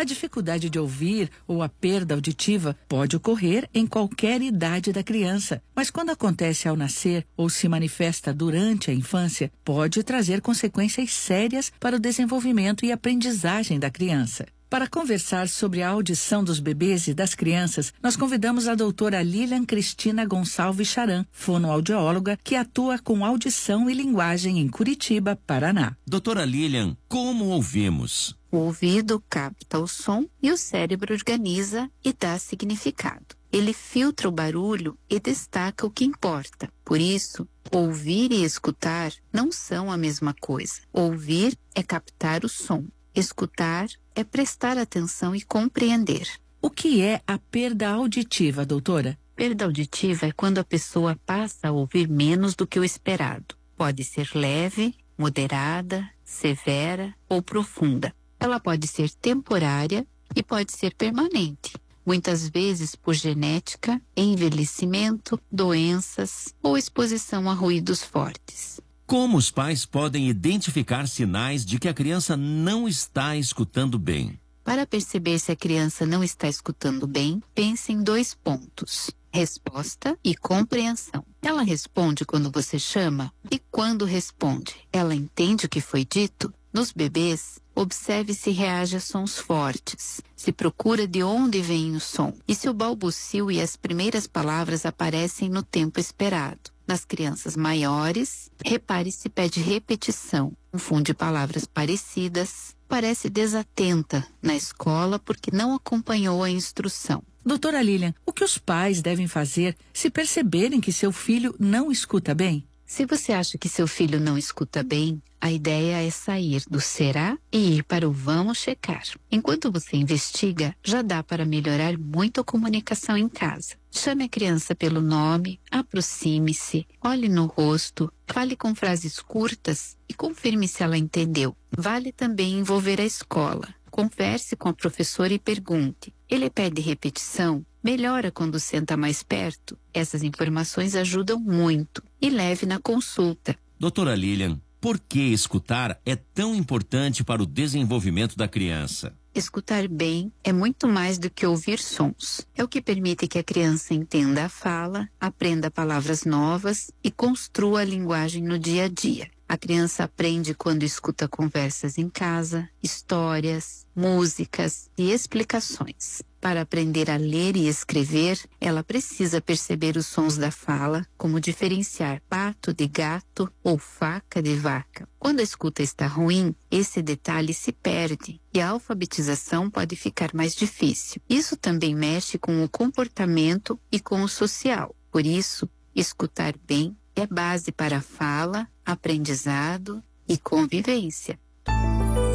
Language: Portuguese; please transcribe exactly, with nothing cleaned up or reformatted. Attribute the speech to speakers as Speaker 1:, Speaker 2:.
Speaker 1: A dificuldade de ouvir ou a perda auditiva pode ocorrer em qualquer idade da criança, mas quando acontece ao nascer ou se manifesta durante a infância, pode trazer consequências sérias para o desenvolvimento e aprendizagem da criança. Para conversar sobre a audição dos bebês e das crianças, nós convidamos a doutora Lilian Cristina Gonçalves Charan, fonoaudióloga, que atua com audição e linguagem em Curitiba, Paraná.
Speaker 2: Doutora Lilian, como ouvimos?
Speaker 3: O ouvido capta o som e o cérebro organiza e dá significado. Ele filtra o barulho e destaca o que importa. Por isso, ouvir e escutar não são a mesma coisa. Ouvir é captar o som. Escutar é prestar atenção e compreender.
Speaker 1: O que é a perda auditiva, doutora?
Speaker 3: Perda auditiva é quando a pessoa passa a ouvir menos do que o esperado. Pode ser leve, moderada, severa ou profunda. Ela pode ser temporária e pode ser permanente. Muitas vezes por genética, envelhecimento, doenças ou exposição a ruídos fortes.
Speaker 2: Como os pais podem identificar sinais de que a criança não está escutando bem?
Speaker 3: Para perceber se a criança não está escutando bem, pense em dois pontos: resposta e compreensão. Ela responde quando você chama? E quando responde, ela entende o que foi dito? Nos bebês, observe se reage a sons fortes, se procura de onde vem o som e se o balbucio e as primeiras palavras aparecem no tempo esperado. Nas crianças maiores, repare se pede repetição, confunde palavras parecidas, parece desatenta na escola porque não acompanhou a instrução.
Speaker 1: Doutora Lilian, o que os pais devem fazer se perceberem que seu filho não escuta bem?
Speaker 3: Se você acha que seu filho não escuta bem, a ideia é sair do será e ir para o vamos checar. Enquanto você investiga, já dá para melhorar muito a comunicação em casa. Chame a criança pelo nome, aproxime-se, olhe no rosto, fale com frases curtas e confirme se ela entendeu. Vale também envolver a escola. Converse com a professora e pergunte: ele pede repetição? Melhora quando senta mais perto? Essas informações ajudam muito. E leve na consulta.
Speaker 2: Doutora Lilian, por que escutar é tão importante para o desenvolvimento da criança?
Speaker 3: Escutar bem é muito mais do que ouvir sons. É o que permite que a criança entenda a fala, aprenda palavras novas e construa a linguagem no dia a dia. A criança aprende quando escuta conversas em casa, histórias, músicas e explicações. Para aprender a ler e escrever, ela precisa perceber os sons da fala, como diferenciar pato de gato ou faca de vaca. Quando a escuta está ruim, esse detalhe se perde e a alfabetização pode ficar mais difícil. Isso também mexe com o comportamento e com o social. Por isso, escutar bem é base para a fala, aprendizado e convivência.